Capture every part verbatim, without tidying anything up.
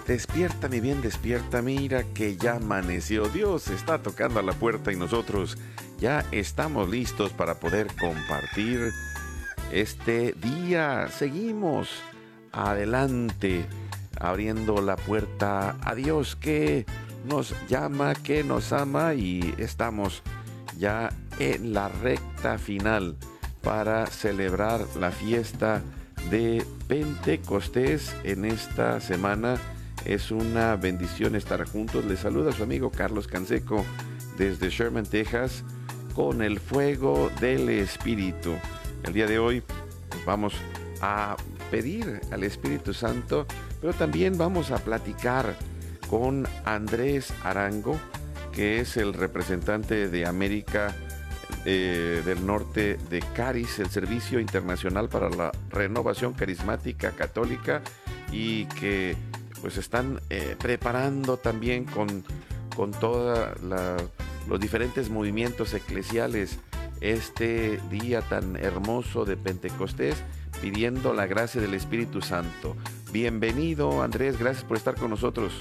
Despierta, mi bien, despierta, mira que ya amaneció. Dios está tocando a la puerta y nosotros ya estamos listos para poder compartir este día. Seguimos adelante, abriendo la puerta a Dios que nos llama, que nos ama, y estamos ya en la recta final para celebrar la fiesta de Pentecostés en esta semana. Es una bendición estar juntos. Les saluda su amigo Carlos Canseco desde Sherman, Texas, con el fuego del Espíritu. El día de hoy vamos a pedir al Espíritu Santo, pero también vamos a platicar con Andrés Arango, que es el representante de América eh, del Norte de Caris, el Servicio Internacional para la Renovación Carismática Católica, y que pues están eh, preparando también con, con todos los diferentes movimientos eclesiales este día tan hermoso de Pentecostés, pidiendo la gracia del Espíritu Santo. Bienvenido, Andrés, gracias por estar con nosotros.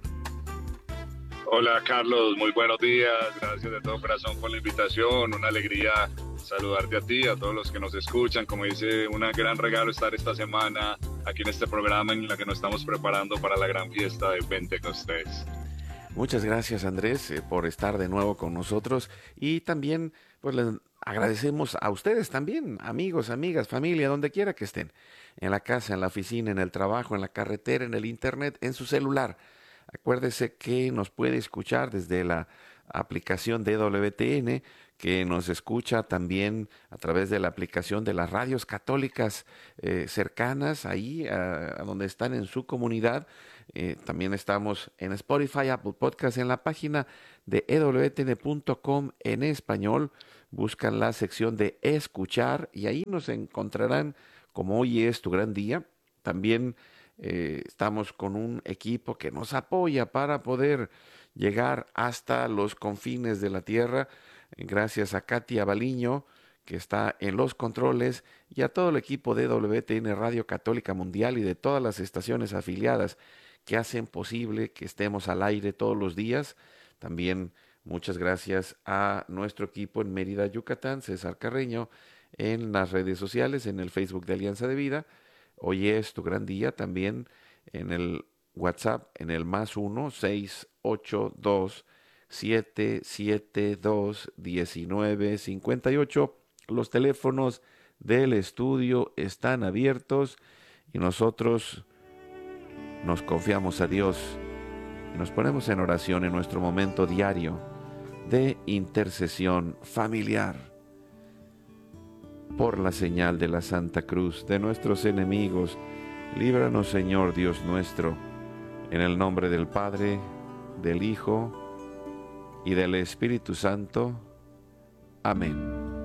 Hola, Carlos, muy buenos días, gracias de todo corazón por la invitación, una alegría saludarte a ti, a todos los que nos escuchan. Como dice, un gran regalo estar esta semana aquí en este programa en la que nos estamos preparando para la gran fiesta de Pentecostés. Muchas gracias, Andrés, eh, por estar de nuevo con nosotros, y también pues les agradecemos a ustedes también, amigos, amigas, familia, donde quiera que estén, en la casa, en la oficina, en el trabajo, en la carretera, en el internet, en su celular. Acuérdese que nos puede escuchar desde la aplicación de W T N, que nos escucha también a través de la aplicación de las radios católicas eh, cercanas, ahí a, a donde están en su comunidad. Eh, también estamos en Spotify, Apple Podcast, en la página de e w t n punto com en español. Buscan la sección de escuchar y ahí nos encontrarán como Hoy es tu gran día. También Eh, estamos con un equipo que nos apoya para poder llegar hasta los confines de la tierra. Gracias a Katia Baliño, que está en los controles, y a todo el equipo de W T N Radio Católica Mundial y de todas las estaciones afiliadas que hacen posible que estemos al aire todos los días. También muchas gracias a nuestro equipo en Mérida, Yucatán, César Carreño, en las redes sociales, en el Facebook de Alianza de Vida. Hoy es tu gran día, también en el WhatsApp, en el más uno, seis ocho dos, siete siete dos, uno nueve cinco ocho. Los teléfonos del estudio están abiertos y nosotros nos confiamos a Dios y nos ponemos en oración en nuestro momento diario de intercesión familiar. Por la señal de la Santa Cruz de nuestros enemigos, líbranos, Señor Dios nuestro, en el nombre del Padre, del Hijo y del Espíritu Santo. Amén.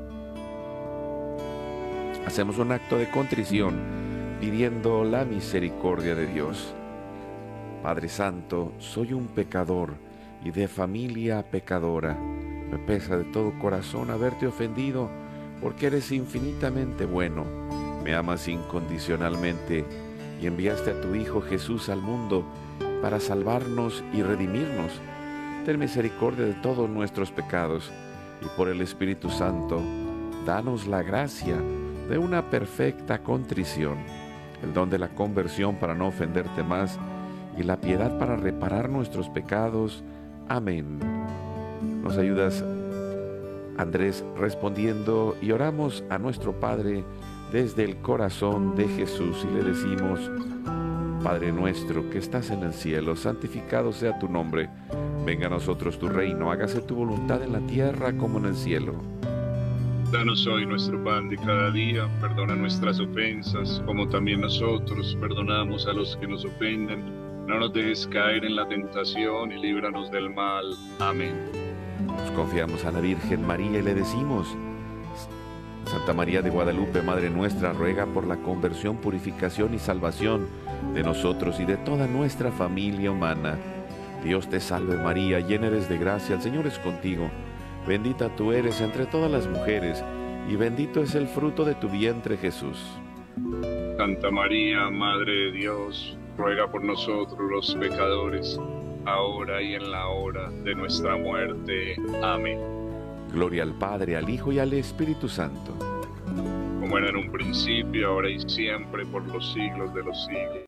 Hacemos un acto de contrición pidiendo la misericordia de Dios. Padre Santo, soy un pecador y de familia pecadora. Me pesa de todo corazón haberte ofendido, porque eres infinitamente bueno, me amas incondicionalmente y enviaste a tu Hijo Jesús al mundo para salvarnos y redimirnos. Ten misericordia de todos nuestros pecados y por el Espíritu Santo, danos la gracia de una perfecta contrición, el don de la conversión para no ofenderte más y la piedad para reparar nuestros pecados. Amén. Nos ayudas, Andrés, respondiendo, y oramos a nuestro Padre desde el corazón de Jesús y le decimos: Padre nuestro que estás en el cielo, santificado sea tu nombre. Venga a nosotros tu reino, hágase tu voluntad en la tierra como en el cielo. Danos hoy nuestro pan de cada día, perdona nuestras ofensas, como también nosotros perdonamos a los que nos ofenden. No nos dejes caer en la tentación y líbranos del mal. Amén. Nos confiamos a la Virgen María y le decimos: Santa María de Guadalupe, Madre nuestra, ruega por la conversión, purificación y salvación de nosotros y de toda nuestra familia humana. Dios te salve María, llena eres de gracia, el Señor es contigo. Bendita tú eres entre todas las mujeres, y bendito es el fruto de tu vientre, Jesús. Santa María, Madre de Dios, ruega por nosotros los pecadores, ahora y en la hora de nuestra muerte. Amén. Gloria al Padre, al Hijo y al Espíritu Santo. Como era en un principio, ahora y siempre, por los siglos de los siglos.